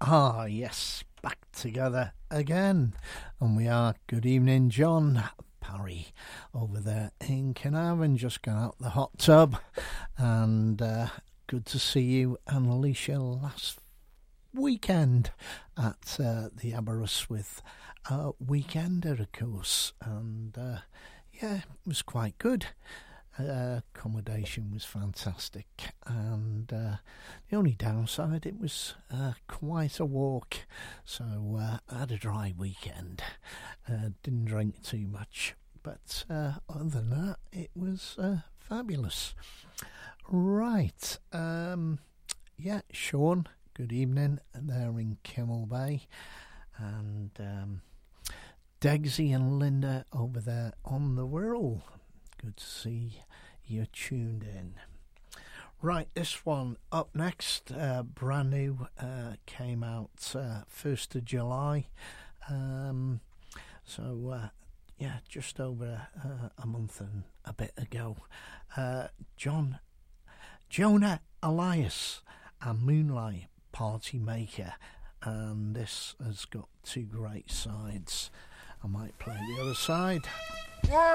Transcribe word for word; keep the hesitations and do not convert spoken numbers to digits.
Ah, yes, back together again. And we are. Good evening, John Parry over there in Carnarvon, just got out the hot tub. And uh, good to see you and Alicia last weekend at uh, the Aberystwyth uh, Weekender, of course. And uh, yeah, it was quite good. Uh, accommodation was fantastic, and uh, the only downside, it was uh, quite a walk, so uh, I had a dry weekend. Uh, didn't drink too much, but uh, other than that, it was uh, fabulous. Right, um, yeah, Sean, good evening there in Kimmel Bay, and um, Degsy and Linda over there on the Wirral. Good to see you're tuned in. Right, this one up next, uh, brand new, uh, came out uh, first of July. Um, so, uh, yeah, just over uh, a month and a bit ago. Uh, John, Jonah Elias and Moonlight Party Maker. And this has got two great sides. I might play the other side.